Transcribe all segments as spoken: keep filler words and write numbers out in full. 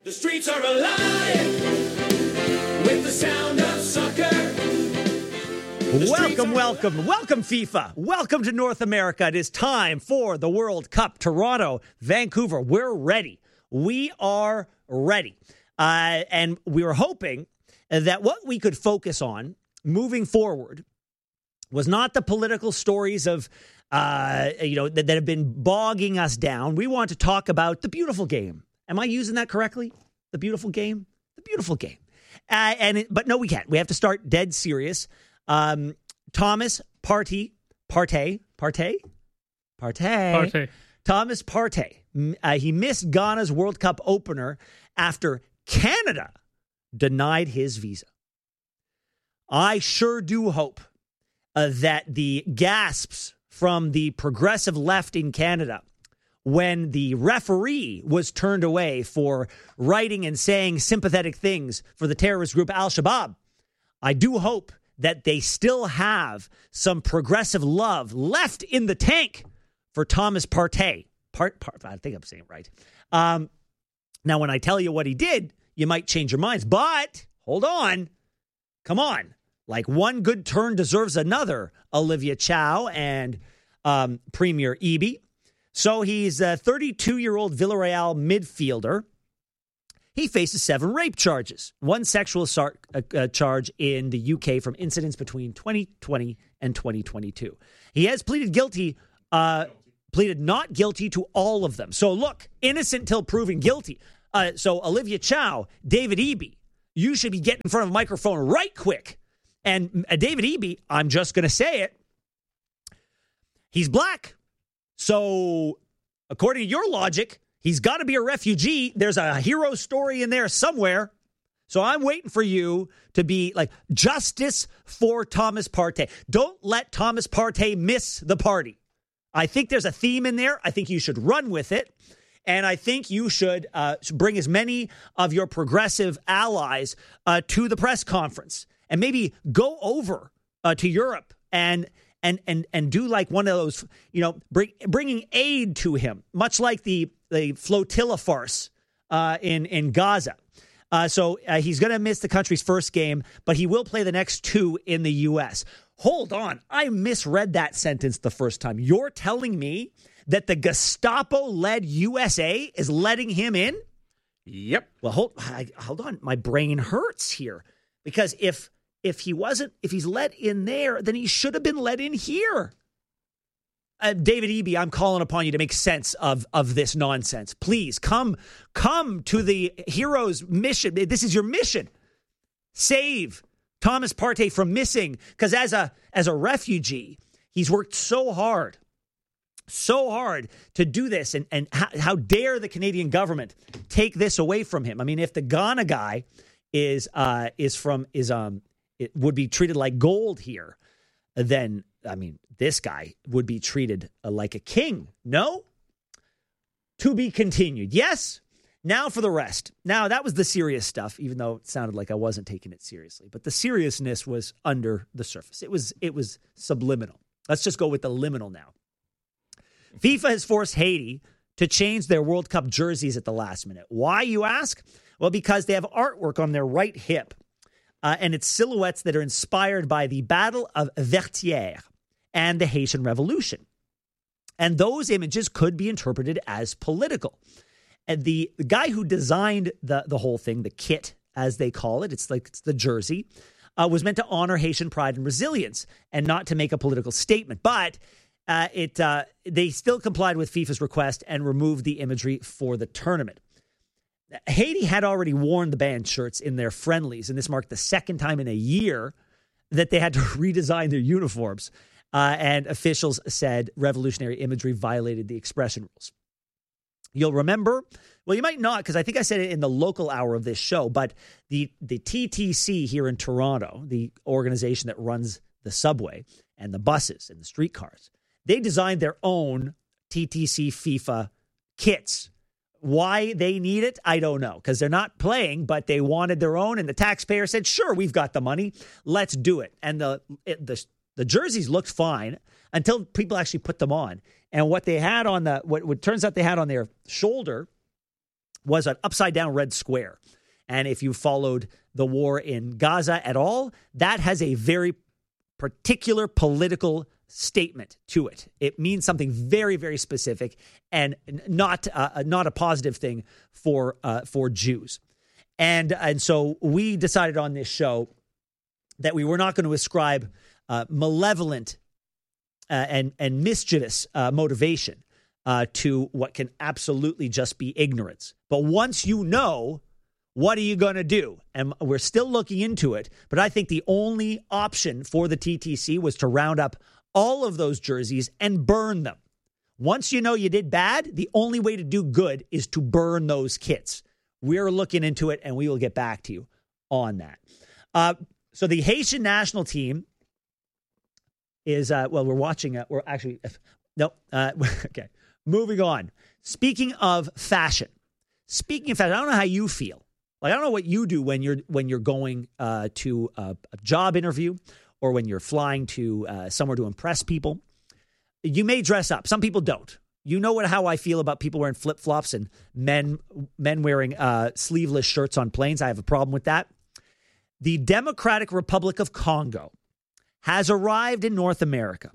The streets are alive with the sound of soccer. Welcome, welcome, welcome, FIFA. Welcome to North America. It is time for the World Cup. Toronto, Vancouver, we're ready. We are ready. Uh, and we were hoping that what we could focus on moving forward was not the political stories of, uh, you know, that, that have been bogging us down. We want to talk about the beautiful game. Am I using that correctly? The beautiful game? The beautiful game. Uh, and it, But no, we can't. We have to start dead serious. Um, Thomas Partey, Partey, Partey, Partey, Partey. Thomas Partey. Uh, he missed Ghana's World Cup opener after Canada denied his visa. I sure do hope uh, that the gasps from the progressive left in Canada when the referee was turned away for writing and saying sympathetic things for the terrorist group Al-Shabaab, I do hope that they still have some progressive love left in the tank for Thomas Partey. Part, part, I think I'm saying it right. Um, now, when I tell you what he did, you might change your minds. But hold on. Come on. Like one good turn deserves another, Olivia Chow and um, Premier Eby. So he's a thirty-two-year-old Villarreal midfielder. He faces seven rape charges, one sexual assault uh, uh, charge in the U K from incidents between twenty twenty and twenty twenty-two. He has pleaded guilty, uh, pleaded not guilty to all of them. So look, innocent till proven guilty. Uh, so Olivia Chow, David Eby, you should be getting in front of a microphone right quick. And uh, David Eby, I'm just going to say it, he's black. So according to your logic, he's got to be a refugee. There's a hero story in there somewhere. So I'm waiting for you to be like, justice for Thomas Partey. Don't let Thomas Partey miss the party. I think there's a theme in there. I think you should run with it. And I think you should uh, bring as many of your progressive allies uh, to the press conference and maybe go over uh, to Europe and and and and do like one of those, you know, bring, bringing aid to him, much like the the flotilla farce uh, in in Gaza. Uh, so uh, he's going to miss the country's first game, but he will play the next two in the U S. Hold on, I misread that sentence the first time. You're telling me that the Gestapo-led U S A is letting him in? Yep. Well, hold hold on, my brain hurts here because if. If he wasn't, if he's let in there, then he should have been let in here. Uh, David Eby, I'm calling upon you to make sense of, of this nonsense. Please come, come to the hero's mission. This is your mission. Save Thomas Partey from missing, because as a as a refugee, he's worked so hard, so hard to do this, and and how, how dare the Canadian government take this away from him? I mean, if the Ghana guy is uh is from is um. it would be treated like gold here, then, I mean, this guy would be treated uh, like a king. No? To be continued. Yes? Now for the rest. Now, that was the serious stuff, even though it sounded like I wasn't taking it seriously. But the seriousness was under the surface. It was, it was subliminal. Let's just go with the liminal now. FIFA has forced Haiti to change their World Cup jerseys at the last minute. Why, you ask? Well, because they have artwork on their right hip. Uh, and it's silhouettes that are inspired by the Battle of Vertières and the Haitian Revolution. And those images could be interpreted as political. And the, the guy who designed the, the whole thing, the kit, as they call it, it's like it's the jersey, uh, was meant to honor Haitian pride and resilience and not to make a political statement. But uh, it uh, they still complied with FIFA's request and removed the imagery for the tournament. Haiti had already worn the band shirts in their friendlies, and this marked the second time in a year that they had to redesign their uniforms. Uh, and officials said revolutionary imagery violated the expression rules. You'll remember, well, you might not, because I think I said it in the local hour of this show, but the, the T T C here in Toronto, the organization that runs the subway and the buses and the streetcars, they designed their own T T C FIFA kits. Why they need it, I don't know, because they're not playing, but they wanted their own, and the taxpayer said, sure, we've got the money, let's do it. And the it, the the jerseys looked fine until people actually put them on. And what they had on the, what, what turns out they had on their shoulder was an upside-down red square. And if you followed the war in Gaza at all, that has a very particular political statement to it. It means something very, very specific and not uh, not a positive thing for uh, for Jews. And and so we decided on this show that we were not going to ascribe uh, malevolent uh, and and mischievous uh, motivation uh, to what can absolutely just be ignorance. But once you know, what are you going to do? And we're still looking into it. But I think the only option for the T T C was to round up all of those jerseys and burn them. Once you know you did bad, the only way to do good is to burn those kits. We're looking into it, and we will get back to you on that. Uh, so the Haitian national team is, uh, well, we're watching, uh, we're actually, no, uh, okay, moving on. Speaking of fashion, speaking of fashion, I don't know how you feel. Like, I don't know what you do when you're when you're going uh, to a, a job interview or when you're flying to uh, somewhere to impress people. You may dress up. Some people don't. You know what how I feel about people wearing flip-flops and men men wearing uh, sleeveless shirts on planes. I have a problem with that. The Democratic Republic of Congo has arrived in North America,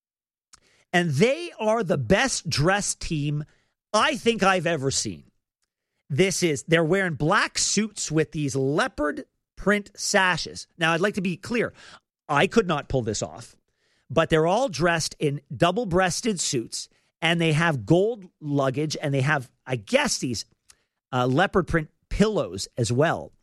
and they are the best dressed team I think I've ever seen. This is, they're wearing black suits with these leopard print sashes. Now, I'd like to be clear. I could not pull this off, but they're all dressed in double-breasted suits, and they have gold luggage, and they have, I guess, these uh, leopard print pillows as well.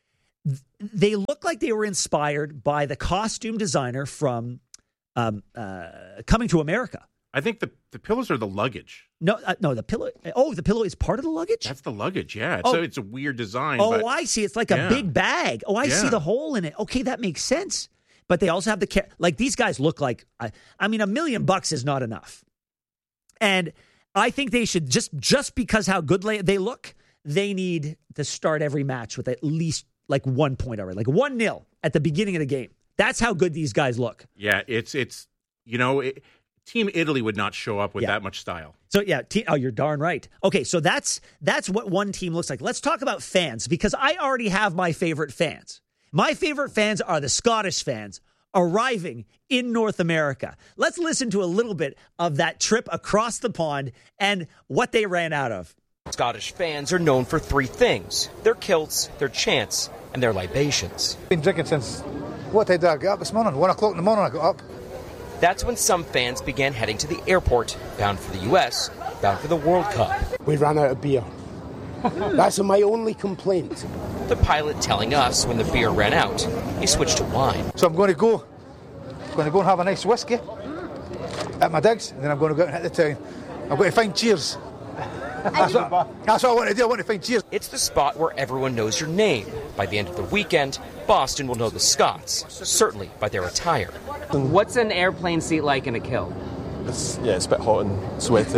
They look like they were inspired by the costume designer from um, uh, Coming to America. I think the, the pillows are the luggage. No, uh, no, the pillow. Oh, the pillow is part of the luggage? That's the luggage, yeah. It's, Oh. a, it's a weird design. Oh, but I see. It's like a yeah. big bag. Oh, I see Yeah. the hole in it. Okay, that makes sense. But they also have the ca- like these guys look like. I, I mean, a million bucks is not enough, and I think they should just just because how good they they look, they need to start every match with at least like one point already, like one nil at the beginning of the game. That's how good these guys look. Yeah, it's, it's you know, it, Team Italy would not show up with Yeah. that much style. So yeah, te- oh, you're darn right. Okay, so that's that's what one team looks like. Let's talk about fans because I already have my favorite fans. My favorite fans are the Scottish fans arriving in North America. Let's listen to a little bit of that trip across the pond and what they ran out of. Scottish fans are known for three things: their kilts, their chants, and their libations. Been drinking since, what time did I get up this morning? One o'clock in the morning I got up. That's when some fans began heading to the airport, bound for the U S, bound for the World Cup. We ran out of beer. That's my only complaint. The pilot telling us when the beer ran out, he switched to wine. So I'm going to go, going to go and have a nice whiskey at my digs, and then I'm going to go out and hit the town. I'm going to find Cheers. That's what, that's what I want to do. I want to find Cheers. It's the spot where everyone knows your name. By the end of the weekend, Boston will know the Scots, certainly by their attire. What's an airplane seat like in a kilt? It's, yeah, it's a bit hot and sweaty.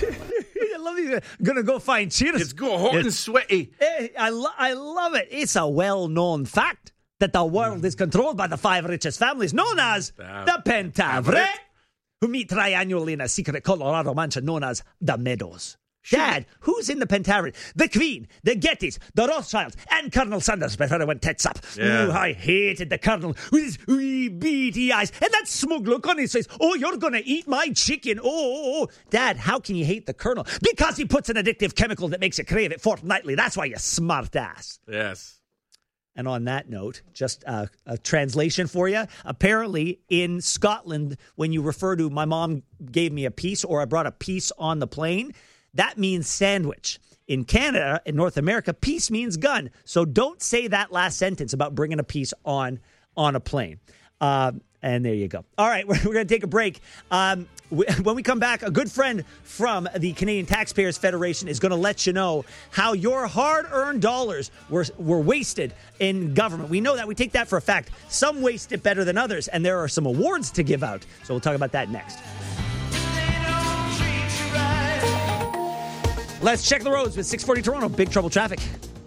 I love you. Gonna go find Cheers. It's go hot and sweaty. Eh, I, lo- I love it. It's a well-known fact that the world is controlled by the five richest families known as the Pentaveret, who meet triannually in a secret Colorado mansion known as the Meadows. Dad, who's in the Pentaveret? The Queen, the Gettys, the Rothschilds, and Colonel Sanders before I went tits up. Yeah. Ooh, I hated the Colonel with his wee beady eyes and that smug look on his face. Oh, you're going to eat my chicken. Oh, oh, oh. Dad, how can you hate the Colonel? Because he puts an addictive chemical that makes you crave it fortnightly. That's why you smart ass. Yes. And on that note, just uh, a translation for you. Apparently, in Scotland, when you refer to my mom gave me a piece or I brought a piece on the plane, that means sandwich. In Canada, in North America, piece means gun. So don't say that last sentence about bringing a piece on on a plane. Uh, and there you go. All right, we're, we're going to take a break. Um, we, when we come back, a good friend from the Canadian Taxpayers Federation is going to let you know how your hard-earned dollars were, were wasted in government. We know that. We take that for a fact. Some waste it better than others, and there are some awards to give out. So we'll talk about that next. Let's check the roads with six forty Toronto. Big trouble traffic.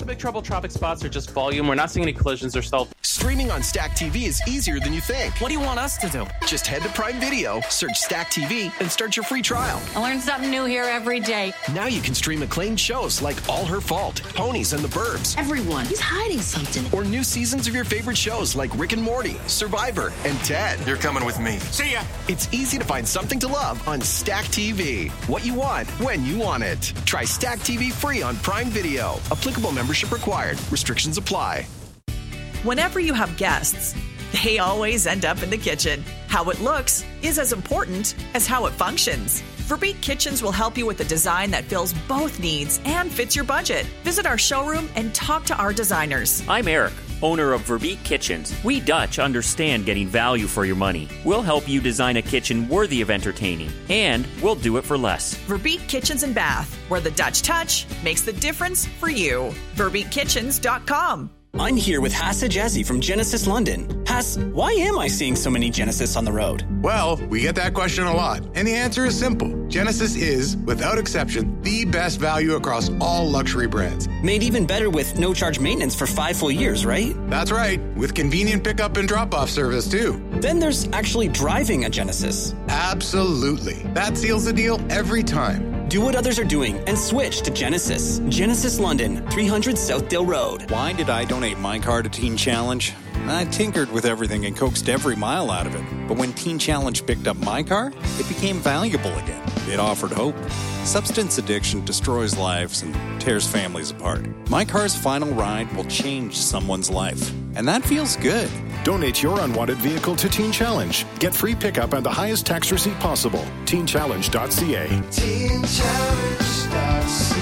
The big trouble traffic spots are just volume. We're not seeing any collisions or self. Streaming on Stack T V is easier than you think. What do you want us to do? Just head to Prime Video, search Stack T V, and start your free trial. I learn something new here every day. Now you can stream acclaimed shows like All Her Fault, Ponies and the Burbs. Everyone is hiding something. Or new seasons of your favorite shows like Rick and Morty, Survivor, and Ted. You're coming with me. See ya! It's easy to find something to love on Stack T V. What you want, when you want it. Try Stack T V free on Prime Video. Applicable membership required. Restrictions apply. Whenever you have guests, they always end up in the kitchen. How it looks is as important as how it functions. Verbeek Kitchens will help you with a design that fills both needs and fits your budget. Visit our showroom and talk to our designers. I'm Eric, owner of Verbeek Kitchens. We Dutch understand getting value for your money. We'll help you design a kitchen worthy of entertaining, and we'll do it for less. Verbeek Kitchens and Bath, where the Dutch touch makes the difference for you. verbeek kitchens dot com. I'm here with Hassa Jazzy from Genesis London. Hass, why am I seeing so many Genesis on the road? Well, we get that question a lot, and the answer is simple. Genesis is, without exception, the best value across all luxury brands. Made even better with no-charge maintenance for five full years, right? That's right, with convenient pickup and drop-off service, too. Then there's actually driving a Genesis. Absolutely. That seals the deal every time. Do what others are doing and switch to Genesis. Genesis London, three hundred Southdale Road. Why did I donate my car to Teen Challenge? I tinkered with everything and coaxed every mile out of it. But when Teen Challenge picked up my car, it became valuable again. It offered hope. Substance addiction destroys lives and tears families apart. My car's final ride will change someone's life. And that feels good. Donate your unwanted vehicle to Teen Challenge. Get free pickup and the highest tax receipt possible. teen challenge dot c a. teen challenge dot c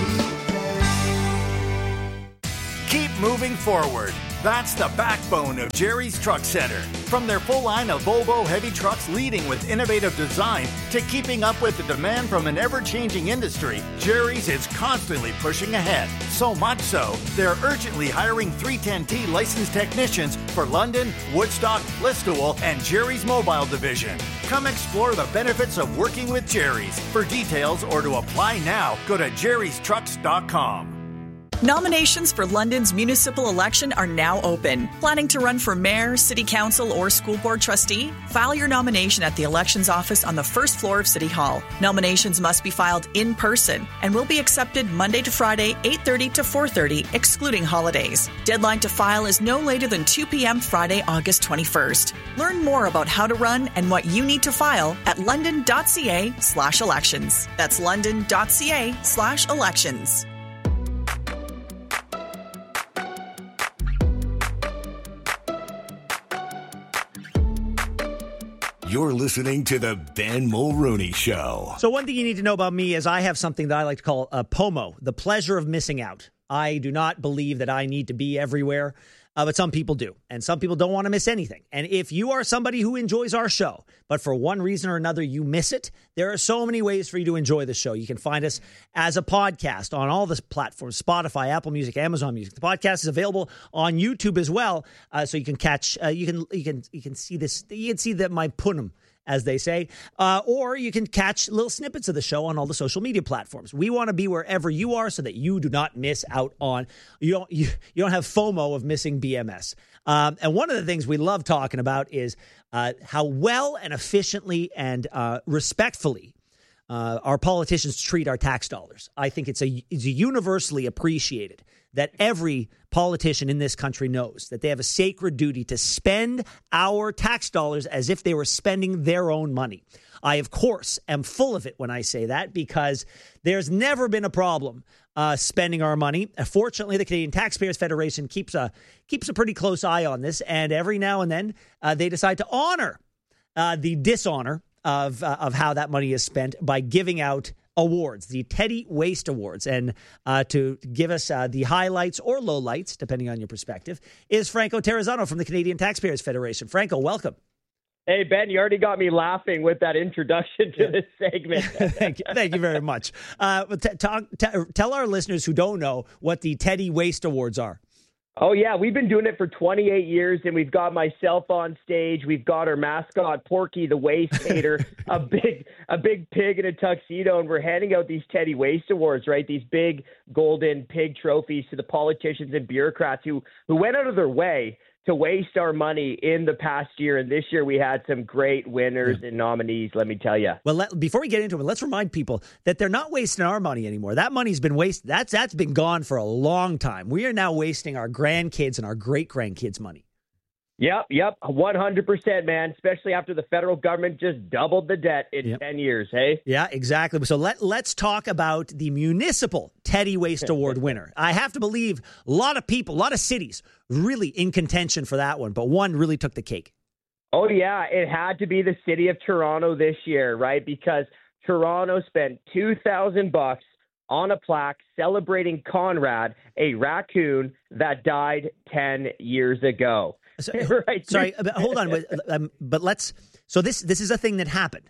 a. Keep moving forward. That's the backbone of Jerry's Truck Center. From their full line of Volvo heavy trucks leading with innovative design to keeping up with the demand from an ever-changing industry, Jerry's is constantly pushing ahead. So much so, they're urgently hiring three ten T licensed technicians for London, Woodstock, Listowel, and Jerry's Mobile Division. Come explore the benefits of working with Jerry's. For details or to apply now, go to jerrys trucks dot com. Nominations for London's municipal election are now open. Planning to run for mayor, city council, or school board trustee? File your nomination at the elections office on the first floor of City Hall. Nominations must be filed in person and will be accepted Monday to Friday, eight thirty to four thirty, excluding holidays. Deadline to file is no later than two p.m. Friday, August twenty-first. Learn more about how to run and what you need to file at london.ca slash elections. That's london.ca slash elections. You're listening to the Ben Mulrooney Show. So one thing you need to know about me is I have something that I like to call a POMO, the pleasure of missing out. I do not believe that I need to be everywhere, uh, but some people do. And some people don't want to miss anything. And if you are somebody who enjoys our show, but for one reason or another you miss it, there are so many ways for you to enjoy the show. You can find us as a podcast on all the platforms, Spotify, Apple Music, Amazon Music. The podcast is available on YouTube as well, uh, so you can catch, uh, you can you can you can see this, you can see that my punum, as they say, uh, or you can catch little snippets of the show on all the social media platforms. We want to be wherever you are so that you do not miss out on, you don't, you, you don't have FOMO of missing B M S. Um, and one of the things we love talking about is uh, how well and efficiently and uh, respectfully uh, our politicians treat our tax dollars. I think it's a, it's a universally appreciated that every politician in this country knows that they have a sacred duty to spend our tax dollars as if they were spending their own money. I, of course, am full of it when I say that because there's never been a problem uh, spending our money. Uh, fortunately, the Canadian Taxpayers Federation keeps a keeps a pretty close eye on this, and every now and then uh, they decide to honor uh, the dishonor of uh, of how that money is spent by giving out awards, the Teddy Waste Awards. And uh, to give us uh, the highlights or lowlights, depending on your perspective, is Franco Terrazzano from the Canadian Taxpayers Federation. Franco, welcome. Hey, Ben, you already got me laughing with that introduction to this segment. thank, you, thank you very much. Uh, t- talk, t- tell our listeners who don't know what the Teddy Waste Awards are. Oh, yeah, we've been doing it for twenty-eight years, and we've got myself on stage. We've got our mascot, Porky the Waste Hater, a big a big pig in a tuxedo, and we're handing out these Teddy Waste Awards, right? These big golden pig trophies to the politicians and bureaucrats who, who went out of their way to waste our money in the past year. And this year we had some great winners yeah. and nominees, let me tell you. Well, let, before we get into it, let's remind people that they're not wasting our money anymore. That money's been wasted. That's That's been gone for a long time. We are now wasting our grandkids and our great-grandkids' money. Yep, yep, one hundred percent, man, especially after the federal government just doubled the debt in yep. ten years, hey? Yeah, exactly. So let, let's talk about the municipal Teddy Waste Award winner. I have to believe a lot of people, a lot of cities really in contention for that one, but one really took the cake. Oh, yeah, it had to be the city of Toronto this year, right? Because Toronto spent two thousand bucks on a plaque celebrating Conrad, a raccoon that died ten years ago. So, right. Sorry, hold on, but, um, but let's. So this this is a thing that happened.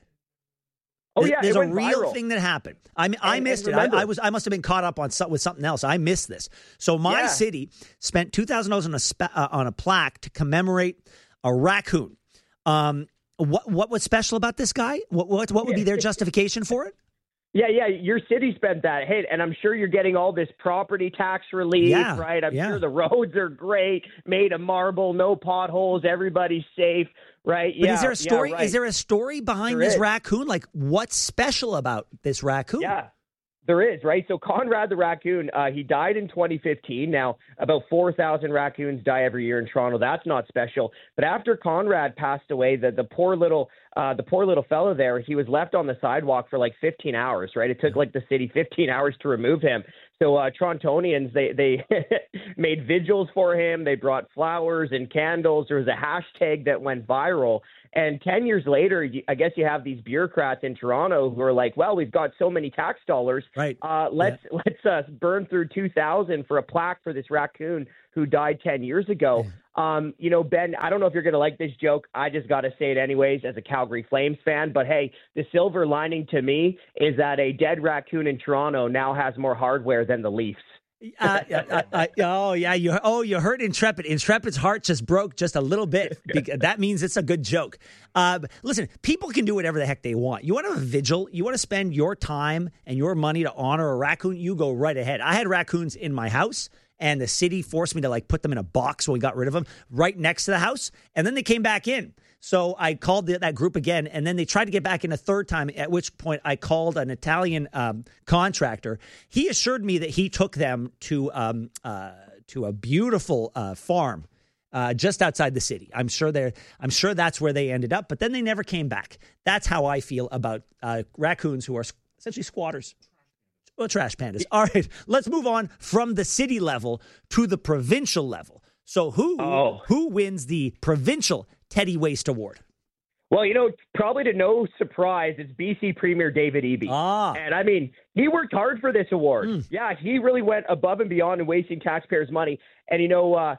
Oh yeah, there's it a went real viral. thing that happened. I And- I missed and it. I, remember- I was I must have been caught up on some, with something else. I missed this. So my Yeah. city spent two thousand dollars on a spa, uh, on a plaque to commemorate a raccoon. Um, what what was special about this guy? What what what would be their justification for it? Yeah, yeah, your city spent that. Hey, and I'm sure you're getting all this property tax relief, Yeah, right? I'm yeah. sure the roads are great, made of marble, no potholes, everybody's safe, right? But yeah, is there a story? Yeah, right. Is there a story behind There this is. raccoon? Like, what's special about this raccoon? Yeah, there is, right? So Conrad the raccoon, uh, he died in twenty fifteen. Now, about four thousand raccoons die every year in Toronto. That's not special. But after Conrad passed away, the, the poor little uh, the poor little fellow there, he was left on the sidewalk for like fifteen hours, right? It took like the city fifteen hours to remove him. So uh, Torontonians, they, they made vigils for him. They brought flowers and candles. There was a hashtag that went viral. And ten years later, you- I guess you have these bureaucrats in Toronto who are like, well, we've got so many tax dollars. Right. Uh, let's let's uh, burn through two thousand for a plaque for this raccoon who died ten years ago. Um, you know, Ben, I don't know if you're going to like this joke. I just got to say it anyways as a Calgary Flames fan. But, hey, the silver lining to me is that a dead raccoon in Toronto now has more hardware than the Leafs. Uh, uh, uh, oh yeah, you oh you hurt Intrepid. Intrepid's heart just broke just a little bit. Bec- That means it's a good joke. Uh, listen, people can do whatever the heck they want. You want to have a vigil? You want to spend your time and your money to honor a raccoon? You go right ahead. I had raccoons in my house, and the city forced me to like put them in a box when we got rid of them right next to the house, and then they came back in. So I called the, that group again, and then they tried to get back in a third time, at which point I called an Italian um, contractor. He assured me that he took them to um, uh, to a beautiful uh, farm uh, just outside the city. I'm sure they're, I'm sure that's where they ended up, but then they never came back. That's how I feel about uh, raccoons who are essentially squatters. Well, trash pandas. All right, let's move on from the city level to the provincial level. So who Oh. who wins the provincial Teddy Waste Award? Well, you know, probably to no surprise, it's B C Premier David Eby. Ah. And I mean, he worked hard for this award. Mm. Yeah, he really went above and beyond in wasting taxpayers' money. And, you know, uh,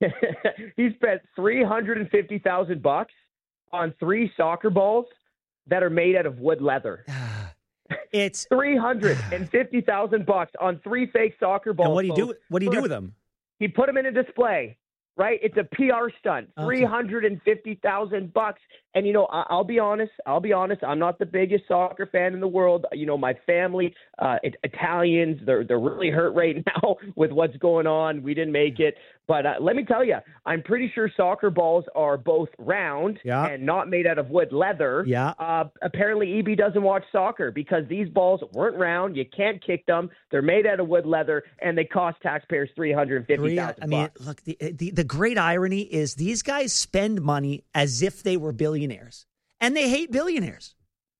he spent three hundred fifty thousand bucks on three soccer balls that are made out of wood leather. It's three hundred fifty thousand bucks on three fake soccer balls. And what do you do? folks. What do you do with them? He put them in a display, right? It's a P R stunt. Okay. Three hundred fifty thousand bucks. And you know, I- I'll be honest. I'll be honest. I'm not the biggest soccer fan in the world. You know, my family, uh, it, Italians, they're they're really hurt right now with what's going on. We didn't make it, but uh, let me tell you, I'm pretty sure soccer balls are both round Yeah. and not made out of wood leather. Yeah. Uh, apparently, E B doesn't watch soccer because these balls weren't round. You can't kick them. They're made out of wood leather, and they cost taxpayers three hundred fifty Three, thousand. I mean, look, the, the the great irony is these guys spend money as if they were billionaires, and they hate billionaires.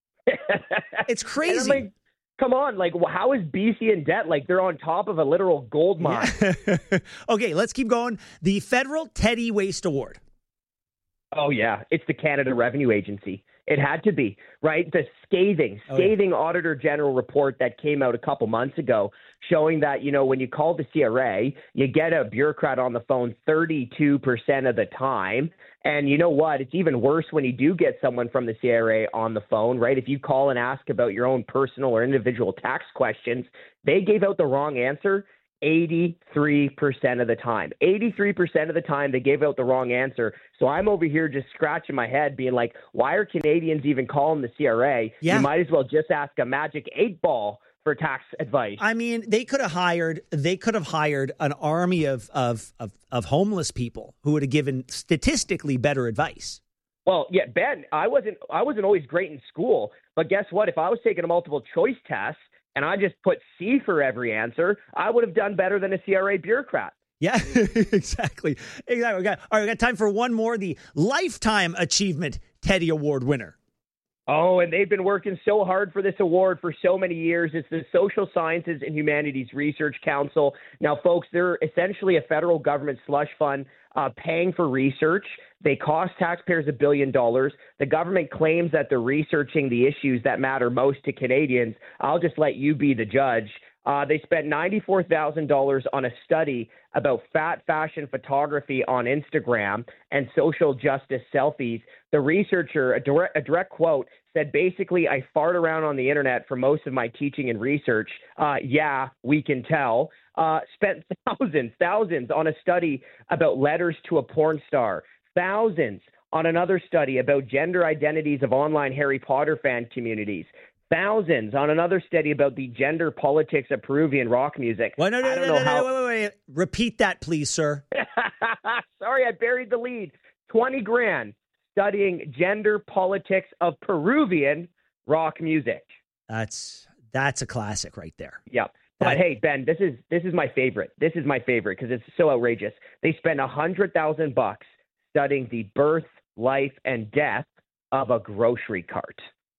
It's crazy. And I'm like, come on, like, well, how is B C in debt? Like, they're on top of a literal gold mine. Okay, let's keep going. The federal Teddy Waste Award. Oh, yeah. It's the Canada Revenue Agency. It had to be, right? The scathing, Oh, yeah. scathing Auditor General report that came out a couple months ago showing that, you know, when you call the C R A, you get a bureaucrat on the phone thirty-two percent of the time. And you know what? It's even worse when you do get someone from the C R A on the phone, right? If you call and ask about your own personal or individual tax questions, they gave out the wrong answer eighty-three percent of the time. eighty-three percent of the time they gave out the wrong answer. So I'm over here just scratching my head being like, why are Canadians even calling the C R A? Yeah. You might as well just ask a magic eight ball for tax advice. I mean, they could have hired they could have hired an army of of of, of homeless people who would have given statistically better advice. Well, yeah, Ben, I wasn't I wasn't always great in school, but guess what? If I was taking a multiple choice test and I just put C for every answer, I would have done better than a C R A bureaucrat. Yeah, exactly. Exactly. We got, all right, we got time for one more. The Lifetime Achievement Teddy Award winner. Oh, and they've been working so hard for this award for so many years. It's the Social Sciences and Humanities Research Council. Now, folks, they're essentially a federal government slush fund uh, paying for research. They cost taxpayers a billion dollars. The government claims that they're researching the issues that matter most to Canadians. I'll just let you be the judge. Uh, they spent ninety-four thousand dollars on a study about fat fashion photography on Instagram and social justice selfies. The researcher, a direct, a direct quote, said, basically, I fart around on the internet for most of my teaching and research. Uh, yeah, we can tell. Uh, spent thousands, thousands on a study about letters to a porn star. Thousands on another study about gender identities of online Harry Potter fan communities. Thousands on another study about the gender politics of Peruvian rock music. Well, no, no, I don't no, know no, how... no, wait, wait, wait. Repeat that, please, sir. Sorry, I buried the lead. twenty grand studying gender politics of Peruvian rock music. That's that's a classic right there. Yeah. But hey, Ben, this is this is my favorite. This is my favorite because it's so outrageous. They spent a hundred thousand bucks studying the birth, life, and death of a grocery cart.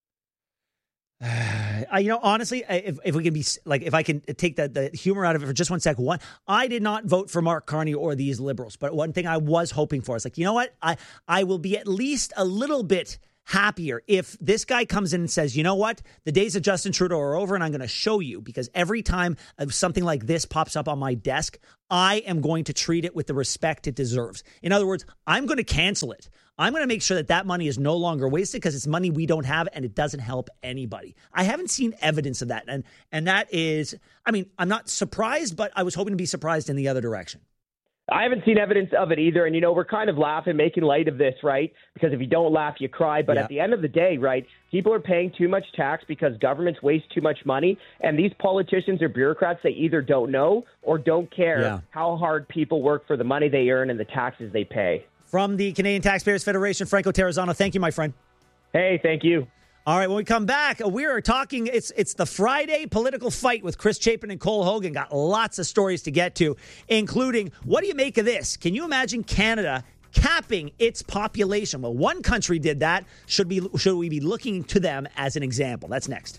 Uh, you know, honestly, if, if we can be like, if I can take the, the humor out of it for just one second, one, I did not vote for Mark Carney or these liberals, but one thing I was hoping for is like, you know what, I I will be at least a little bit happier if this guy comes in and says, you know what, the days of Justin Trudeau are over and I'm going to show you, because every time something like this pops up on my desk, I am going to treat it with the respect it deserves. In other words, I'm going to cancel it. I'm going to make sure that that money is no longer wasted because it's money we don't have and it doesn't help anybody. I haven't seen evidence of that. And and that is, I mean, I'm not surprised, but I was hoping to be surprised in the other direction. I haven't seen evidence of it either. And, you know, we're kind of laughing, making light of this, right? Because if you don't laugh, you cry. But yeah. At the end of the day, right, people are paying too much tax because governments waste too much money. And these politicians or bureaucrats, they either don't know or don't care yeah. how hard people work for the money they earn and the taxes they pay. From the Canadian Taxpayers Federation, Franco Terrazzano, thank you, my friend. Hey, thank you. All right, when we come back, we are talking, it's it's the Friday political fight with Chris Chapin and Cole Hogan. Got lots of stories to get to, including, what do you make of this? Can you imagine Canada capping its population? Well, one country did that. Should, be, should we be looking to them as an example? That's next.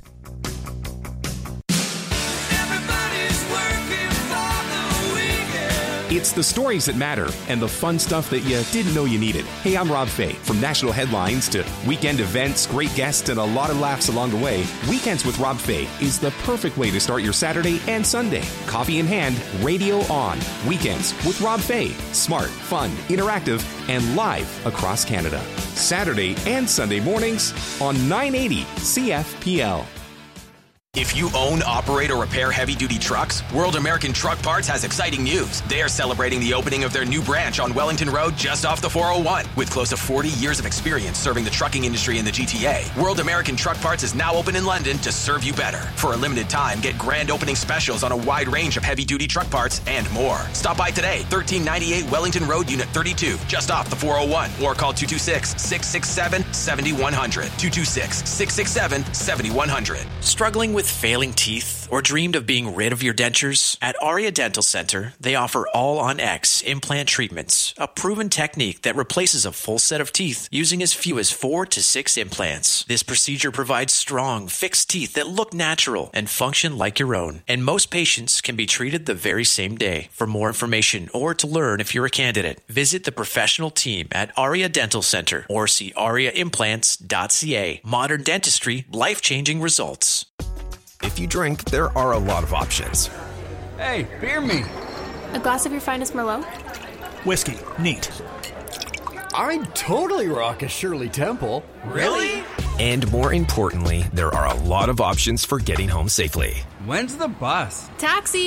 It's the stories that matter and the fun stuff that you didn't know you needed. Hey, I'm Rob Fay. From national headlines to weekend events, great guests, and a lot of laughs along the way, Weekends with Rob Fay is the perfect way to start your Saturday and Sunday. Coffee in hand, radio on. Weekends with Rob Fay. Smart, fun, interactive, and live across Canada. Saturday and Sunday mornings on nine eighty C F P L. If you own, operate, or repair heavy-duty trucks, World American Truck Parts has exciting news. They are celebrating the opening of their new branch on Wellington Road just off the four oh one. With close to forty years of experience serving the trucking industry in the G T A, World American Truck Parts is now open in London to serve you better. For a limited time, get grand opening specials on a wide range of heavy-duty truck parts and more. Stop by today, thirteen ninety-eight Wellington Road, Unit thirty-two, just off the four oh one, or call two two six, six six seven, seven one zero zero, two two six, six six seven, seven one zero zero. Struggling with failing teeth or dreamed of being rid of your dentures? At Aria Dental Center, they offer all-on-X implant treatments, a proven technique that replaces a full set of teeth using as few as four to six implants. This procedure provides strong, fixed teeth that look natural and function like your own, and most patients can be treated the very same day. For more information or to learn if you're a candidate, visit the professional team at Aria Dental Center or see aria implants dot c a. Modern dentistry, life-changing results. If you drink, there are a lot of options. Hey, beer me. A glass of your finest Merlot? Whiskey. Neat. I'd totally rock a Shirley Temple. Really? And more importantly, there are a lot of options for getting home safely. When's the bus? Taxi!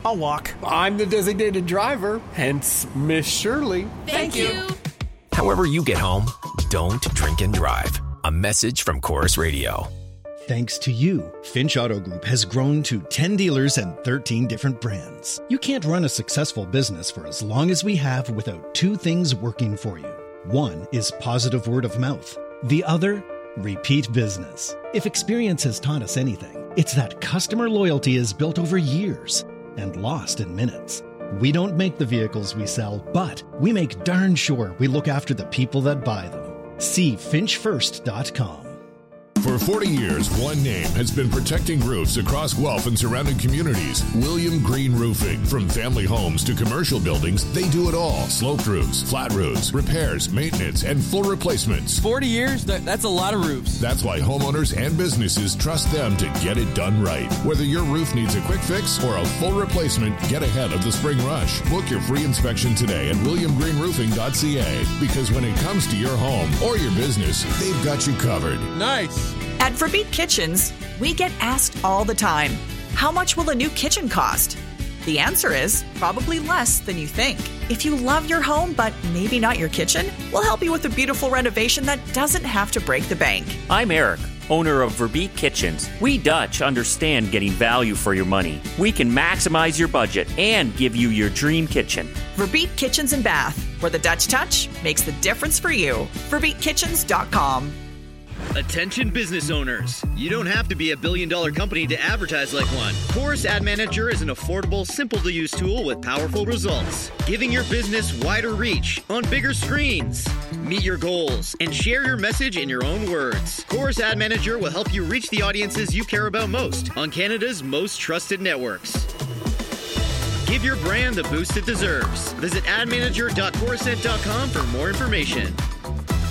I'll walk. I'm the designated driver, hence Miss Shirley. Thank you. However you get home, don't drink and drive. A message from Chorus Radio. Thanks to you, Finch Auto Group has grown to ten dealers and thirteen different brands. You can't run a successful business for as long as we have without two things working for you. One is positive word of mouth. The other, repeat business. If experience has taught us anything, it's that customer loyalty is built over years and lost in minutes. We don't make the vehicles we sell, but we make darn sure we look after the people that buy them. See finch first dot com. For forty years, one name has been protecting roofs across Guelph and surrounding communities. William Green Roofing. From family homes to commercial buildings, they do it all. Sloped roofs, flat roofs, repairs, maintenance, and full replacements. forty years? That, that's a lot of roofs. That's why homeowners and businesses trust them to get it done right. Whether your roof needs a quick fix or a full replacement, get ahead of the spring rush. Book your free inspection today at william green roofing dot c a, because when it comes to your home or your business, they've got you covered. Nice. At Verbeek Kitchens, we get asked all the time, how much will a new kitchen cost? The answer is probably less than you think. If you love your home, but maybe not your kitchen, we'll help you with a beautiful renovation that doesn't have to break the bank. I'm Eric, owner of Verbeek Kitchens. We Dutch understand getting value for your money. We can maximize your budget and give you your dream kitchen. Verbeek Kitchens and Bath, where the Dutch touch makes the difference for you. verbeek kitchens dot com. Attention business owners. You don't have to be a billion dollar company to advertise like one. Chorus Ad Manager is an affordable, simple to use tool with powerful results, giving your business wider reach on bigger screens. Meet your goals and share your message in your own words. Chorus Ad Manager will help you reach the audiences you care about most on Canada's most trusted networks. Give your brand the boost it deserves. Visit ad manager dot coruscent dot com for more information.